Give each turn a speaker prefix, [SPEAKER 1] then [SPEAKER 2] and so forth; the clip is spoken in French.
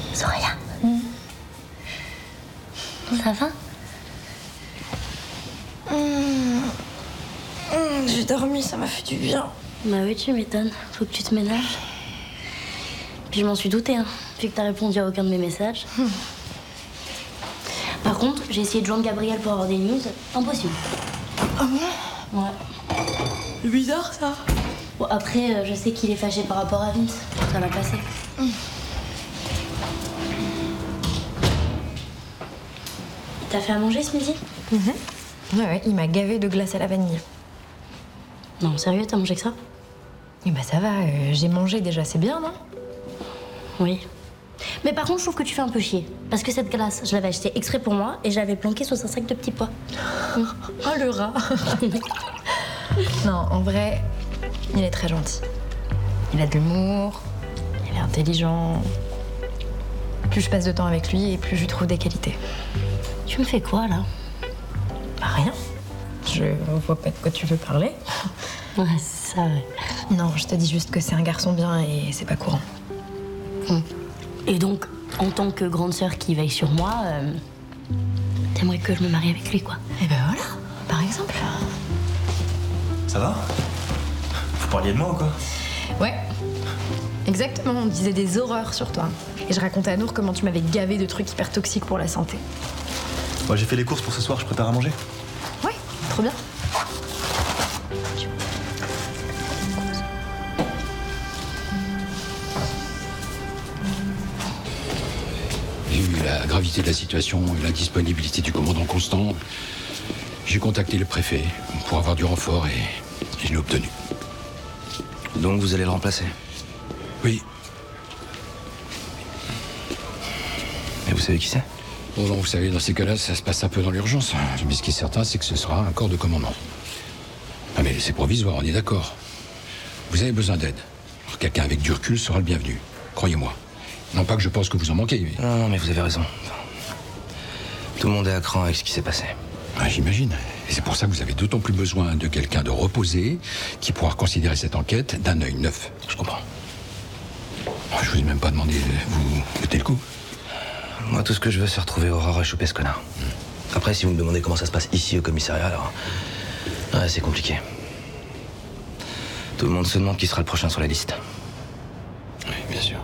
[SPEAKER 1] Soraya. Ça va?
[SPEAKER 2] J'ai dormi, ça m'a fait du bien.
[SPEAKER 1] Bah oui, tu m'étonnes. Faut que tu te ménages. Puis je m'en suis doutée, hein, vu que t'as répondu à aucun de mes messages. Par contre, j'ai essayé de joindre Gabriel pour avoir des news. Impossible.
[SPEAKER 2] Ah bon?
[SPEAKER 1] Ouais.
[SPEAKER 2] C'est bizarre, ça.
[SPEAKER 1] Bon, après, je sais qu'il est fâché par rapport à Vince. Ça va passer. T'as fait à manger ce midi?
[SPEAKER 2] Ouais, il m'a gavé de glace à la vanille.
[SPEAKER 1] Non, sérieux, t'as mangé que ça?
[SPEAKER 2] Eh bah ça va, j'ai mangé déjà, c'est bien, non?
[SPEAKER 1] Oui. Mais par contre, je trouve que tu fais un peu chier. Parce que cette glace, je l'avais achetée exprès pour moi et je l'avais planquée sous un sac de petits pois.
[SPEAKER 2] Oh, le rat. Non, en vrai, il est très gentil. Il a de l'humour, il est intelligent. Plus je passe de temps avec lui et plus je lui trouve des qualités.
[SPEAKER 1] Tu me fais quoi, là?
[SPEAKER 2] Bah rien. Je vois pas de quoi tu veux parler.
[SPEAKER 1] Ouais, c'est ça, ouais.
[SPEAKER 2] Non, je te dis juste que c'est un garçon bien et c'est pas courant.
[SPEAKER 1] Et donc, en tant que grande sœur qui veille sur moi, t'aimerais que je me marie avec lui, quoi.
[SPEAKER 2] Et ben voilà, par exemple.
[SPEAKER 3] Ça va? Vous parliez de moi ou quoi?
[SPEAKER 2] Ouais, exactement. On disait des horreurs sur toi. Et je racontais à Nour comment tu m'avais gavé de trucs hyper toxiques pour la santé.
[SPEAKER 3] Moi j'ai fait les courses pour ce soir, je prépare à manger.
[SPEAKER 2] Ouais, trop bien.
[SPEAKER 4] Vu la gravité de la situation et la disponibilité du commandant Constant, j'ai contacté le préfet pour avoir du renfort et je l'ai obtenu.
[SPEAKER 5] Donc vous allez le remplacer?
[SPEAKER 4] Oui.
[SPEAKER 5] Et vous savez qui c'est?
[SPEAKER 4] Bon, non, vous savez, dans ces cas-là, ça se passe un peu dans l'urgence. Mais ce qui est certain, c'est que ce sera un corps de commandement. Ah mais c'est provisoire, on est d'accord. Vous avez besoin d'aide. Alors, quelqu'un avec du recul sera le bienvenu. Croyez-moi. Non pas que je pense que vous en manquez, mais...
[SPEAKER 5] Non, mais vous avez raison. Tout le monde est à cran avec ce qui s'est passé.
[SPEAKER 4] Ah, j'imagine. Et c'est pour ça que vous avez d'autant plus besoin de quelqu'un de reposé qui pourra considérer cette enquête d'un œil neuf.
[SPEAKER 5] Je comprends.
[SPEAKER 4] Je vous ai même pas demandé, vous mettez le coup.
[SPEAKER 5] Moi, tout ce que je veux, c'est retrouver Aurore et choper ce connard. Après, si vous me demandez comment ça se passe ici au commissariat, alors... Ouais, c'est compliqué. Tout le monde se demande qui sera le prochain sur la liste.
[SPEAKER 4] Oui, bien sûr.